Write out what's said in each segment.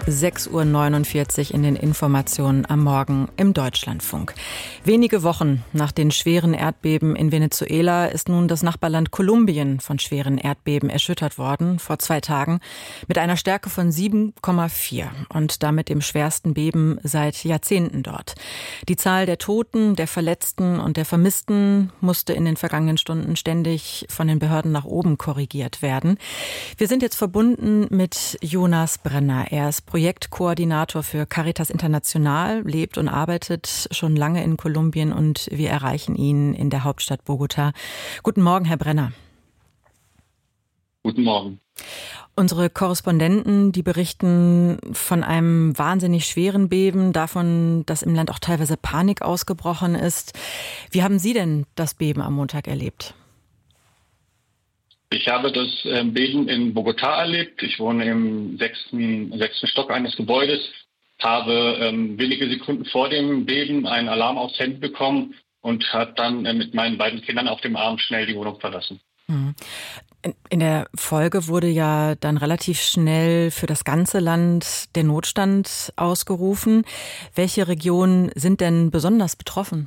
6:49 Uhr in den Informationen am Morgen im Deutschlandfunk. Wenige Wochen nach den schweren Erdbeben in Venezuela ist nun das Nachbarland Kolumbien von schweren Erdbeben erschüttert worden, vor 2 Tagen, mit einer Stärke von 7,4 und damit dem schwersten Beben seit Jahrzehnten dort. Die Zahl der Toten, der Verletzten und der Vermissten musste in den vergangenen Stunden ständig von den Behörden nach oben korrigiert werden. Wir sind jetzt verbunden mit Jonas Brenner. Er ist Projektkoordinator für Caritas International, lebt und arbeitet schon lange in Kolumbien und wir erreichen ihn in der Hauptstadt Bogotá. Guten Morgen, Herr Brenner. Guten Morgen. Unsere Korrespondenten, die berichten von einem wahnsinnig schweren Beben, davon, dass im Land auch teilweise Panik ausgebrochen ist. Wie haben Sie denn das Beben am Montag erlebt? Ich habe das Beben in Bogotá erlebt. Ich wohne im sechsten Stock eines Gebäudes, habe wenige Sekunden vor dem Beben einen Alarm aufs Handy bekommen und habe dann mit meinen beiden Kindern auf dem Arm schnell die Wohnung verlassen. In der Folge wurde ja dann relativ schnell für das ganze Land der Notstand ausgerufen. Welche Regionen sind denn besonders betroffen?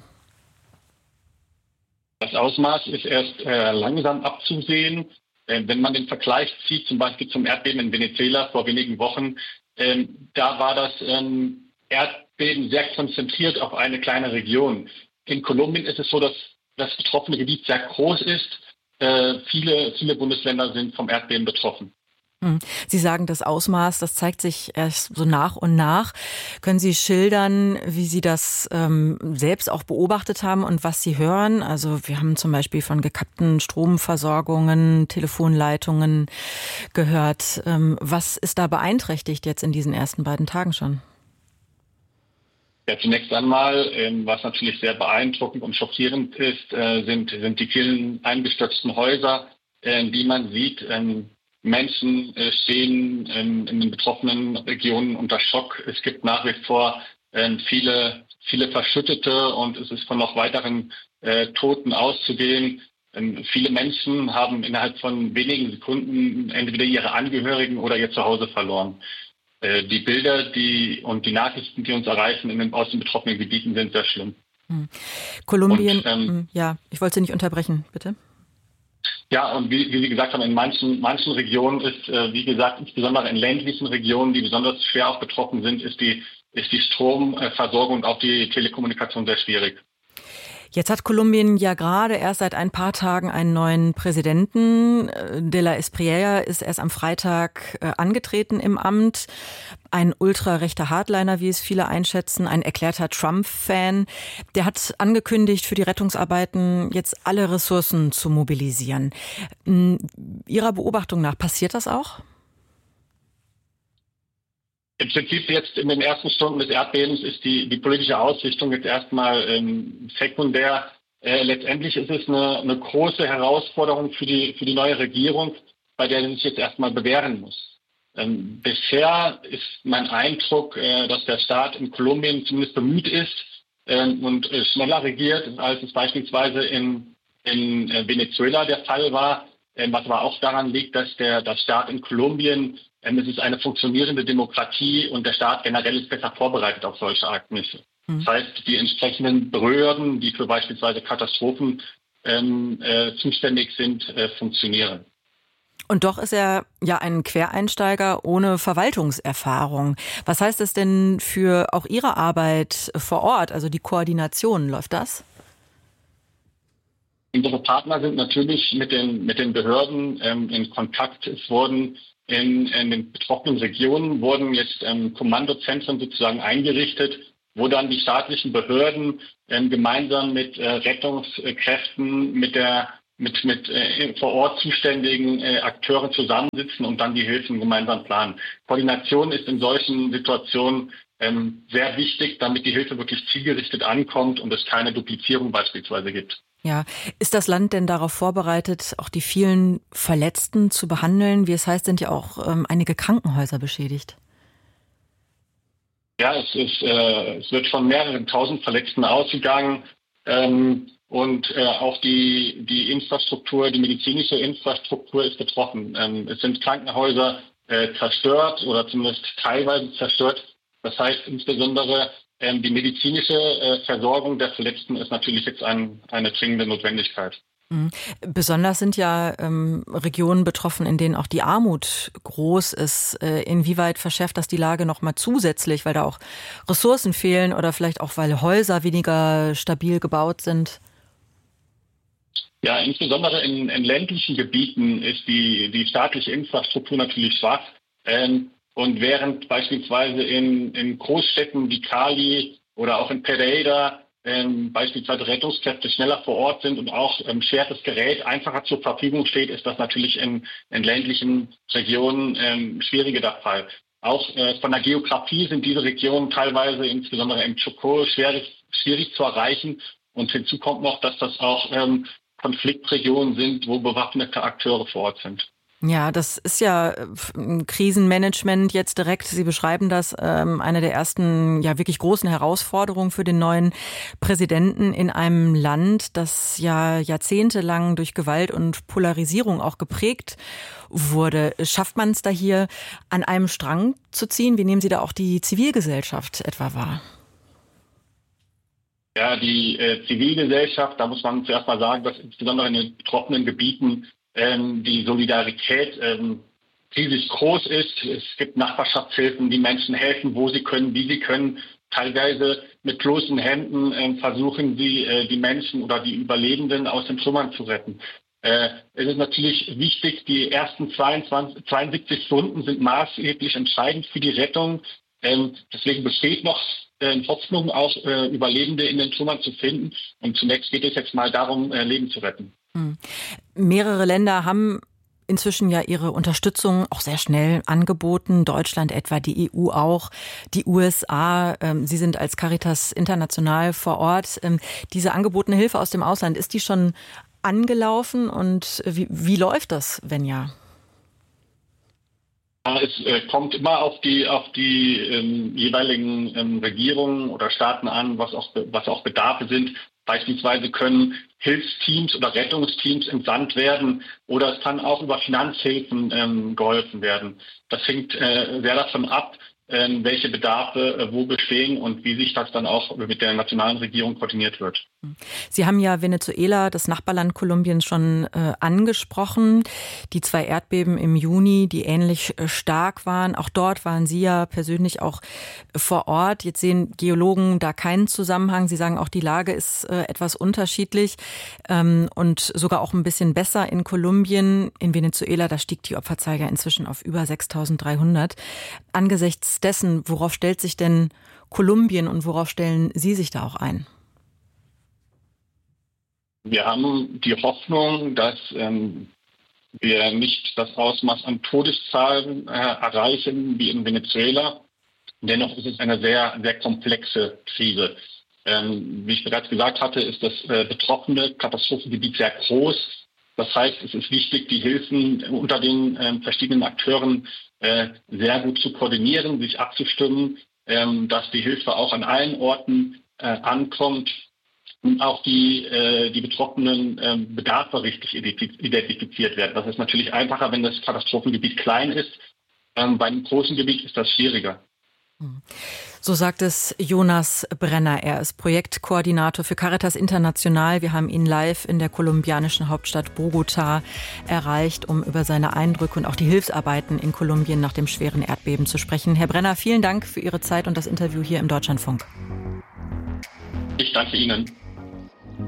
Das Ausmaß ist erst langsam abzusehen. Wenn man den Vergleich zieht, zum Beispiel zum Erdbeben in Venezuela vor wenigen Wochen, da war das Erdbeben sehr konzentriert auf eine kleine Region. In Kolumbien ist es so, dass das betroffene Gebiet sehr groß ist. Viele Bundesländer sind vom Erdbeben betroffen. Sie sagen, das Ausmaß, das zeigt sich erst so nach und nach. Können Sie schildern, wie Sie das selbst auch beobachtet haben und was Sie hören? Also wir haben zum Beispiel von gekappten Stromversorgungen, Telefonleitungen gehört. Was ist da beeinträchtigt jetzt in diesen ersten beiden Tagen schon? Ja, zunächst einmal, was natürlich sehr beeindruckend und schockierend ist, sind die vielen eingestürzten Häuser, die man sieht. Menschen stehen in den betroffenen Regionen unter Schock. Es gibt nach wie vor viele Verschüttete und es ist von noch weiteren Toten auszugehen. Viele Menschen haben innerhalb von wenigen Sekunden entweder ihre Angehörigen oder ihr Zuhause verloren. Die Bilder und die Nachrichten, die uns erreichen aus den betroffenen Gebieten, sind sehr schlimm. Kolumbien, ich wollte Sie nicht unterbrechen, bitte. Ja, und wie Sie gesagt haben, in manchen Regionen ist, wie gesagt, insbesondere in ländlichen Regionen, die besonders schwer auch betroffen sind, ist die Stromversorgung und auch die Telekommunikation sehr schwierig. Jetzt hat Kolumbien ja gerade erst seit ein paar Tagen einen neuen Präsidenten. De la Espriella ist erst am Freitag angetreten im Amt. Ein ultrarechter Hardliner, wie es viele einschätzen, ein erklärter Trump-Fan. Der hat angekündigt, für die Rettungsarbeiten jetzt alle Ressourcen zu mobilisieren. Ihrer Beobachtung nach, passiert das auch? Im Prinzip jetzt in den ersten Stunden des Erdbebens ist die politische Ausrichtung jetzt erstmal sekundär. Letztendlich ist es eine große Herausforderung für die neue Regierung, bei der sie sich jetzt erstmal bewähren muss. Bisher ist mein Eindruck, dass der Staat in Kolumbien zumindest bemüht ist und schneller regiert, als es beispielsweise in Venezuela der Fall war. Was aber auch daran liegt, dass der Staat in Kolumbien, es ist eine funktionierende Demokratie und der Staat generell ist besser vorbereitet auf solche Ereignisse. Das heißt, die entsprechenden Behörden, die für beispielsweise Katastrophen zuständig sind, funktionieren. Und doch ist er ja ein Quereinsteiger ohne Verwaltungserfahrung. Was heißt das denn für auch Ihre Arbeit vor Ort, also die Koordination, läuft das? Unsere Partner sind natürlich mit den Behörden in Kontakt. Es wurden in den betroffenen Regionen jetzt Kommandozentren sozusagen eingerichtet, wo dann die staatlichen Behörden gemeinsam mit Rettungskräften, mit vor Ort zuständigen Akteuren zusammensitzen und dann die Hilfen gemeinsam planen. Koordination ist in solchen Situationen sehr wichtig, damit die Hilfe wirklich zielgerichtet ankommt und es keine Duplizierung beispielsweise gibt. Ja, ist das Land denn darauf vorbereitet, auch die vielen Verletzten zu behandeln? Wie es heißt, sind ja auch einige Krankenhäuser beschädigt. Ja, es wird von mehreren tausend Verletzten ausgegangen. Und auch die Infrastruktur, die medizinische Infrastruktur ist betroffen. Es sind Krankenhäuser zerstört oder zumindest teilweise zerstört. Das heißt insbesondere die medizinische Versorgung der Verletzten ist natürlich jetzt eine dringende Notwendigkeit. Besonders sind ja Regionen betroffen, in denen auch die Armut groß ist. Inwieweit verschärft das die Lage noch mal zusätzlich, weil da auch Ressourcen fehlen oder vielleicht auch, weil Häuser weniger stabil gebaut sind? Ja, insbesondere in ländlichen Gebieten ist die staatliche Infrastruktur natürlich schwach. Und während beispielsweise in Großstädten wie Cali oder auch in Pereira beispielsweise Rettungskräfte schneller vor Ort sind und auch schweres Gerät einfacher zur Verfügung steht, ist das natürlich in ländlichen Regionen schwieriger der Fall. Auch von der Geografie sind diese Regionen teilweise, insbesondere im Chocó, schwierig zu erreichen. Und hinzu kommt noch, dass das auch Konfliktregionen sind, wo bewaffnete Akteure vor Ort sind. Ja, das ist ja Krisenmanagement jetzt direkt. Sie beschreiben das, eine der ersten ja wirklich großen Herausforderungen für den neuen Präsidenten in einem Land, das ja jahrzehntelang durch Gewalt und Polarisierung auch geprägt wurde. Schafft man es da hier an einem Strang zu ziehen? Wie nehmen Sie da auch die Zivilgesellschaft etwa wahr? Ja, die Zivilgesellschaft, da muss man zuerst mal sagen, dass insbesondere in den betroffenen Gebieten die Solidarität riesig groß ist. Es gibt Nachbarschaftshilfen, die Menschen helfen, wo sie können, wie sie können. Teilweise mit bloßen Händen versuchen sie, die Menschen oder die Überlebenden aus den Trümmern zu retten. Es ist natürlich wichtig, die ersten 72 Stunden sind maßgeblich entscheidend für die Rettung. Deswegen besteht noch Hoffnung, auch Überlebende in den Trümmern zu finden. Und zunächst geht es jetzt mal darum, Leben zu retten. Mehrere Länder haben inzwischen ja ihre Unterstützung auch sehr schnell angeboten. Deutschland etwa, die EU auch, die USA. Sie sind als Caritas International vor Ort. Diese angebotene Hilfe aus dem Ausland, ist die schon angelaufen? Und wie läuft das, wenn ja? Es kommt immer auf die jeweiligen Regierungen oder Staaten an, was auch Bedarfe sind. Beispielsweise können Hilfsteams oder Rettungsteams entsandt werden oder es kann auch über Finanzhilfen geholfen werden. Das hängt sehr davon ab, welche Bedarfe wo bestehen und wie sich das dann auch mit der nationalen Regierung koordiniert wird. Sie haben ja Venezuela, das Nachbarland Kolumbiens, schon angesprochen. Die 2 Erdbeben im Juni, die ähnlich stark waren. Auch dort waren Sie ja persönlich auch vor Ort. Jetzt sehen Geologen da keinen Zusammenhang. Sie sagen auch, die Lage ist etwas unterschiedlich und sogar auch ein bisschen besser in Kolumbien. In Venezuela, da stieg die Opferzahl ja inzwischen auf über 6.300. Angesichts dessen, worauf stellt sich denn Kolumbien und worauf stellen Sie sich da auch ein? Wir haben die Hoffnung, dass wir nicht das Ausmaß an Todeszahlen erreichen wie in Venezuela. Dennoch ist es eine sehr, sehr komplexe Krise. Wie ich bereits gesagt hatte, ist das betroffene Katastrophengebiet sehr groß. Das heißt, es ist wichtig, die Hilfen unter den verschiedenen Akteuren sehr gut zu koordinieren, sich abzustimmen, dass die Hilfe auch an allen Orten ankommt und auch die betroffenen Bedarfe richtig identifiziert werden. Das ist natürlich einfacher, wenn das Katastrophengebiet klein ist. Bei einem großen Gebiet ist das schwieriger. So sagt es Jonas Brenner. Er ist Projektkoordinator für Caritas International. Wir haben ihn live in der kolumbianischen Hauptstadt Bogotá erreicht, um über seine Eindrücke und auch die Hilfsarbeiten in Kolumbien nach dem schweren Erdbeben zu sprechen. Herr Brenner, vielen Dank für Ihre Zeit und das Interview hier im Deutschlandfunk. Ich danke Ihnen.